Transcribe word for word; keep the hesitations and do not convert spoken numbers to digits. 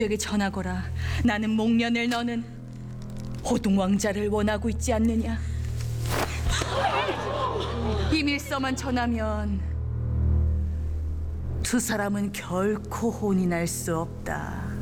에게 전하거라. 나는 목련을 너는 호동 왕자를 원하고 있지 않느냐. 이 밀서만 전하면 두 사람은 결코 혼이 날 수 없다.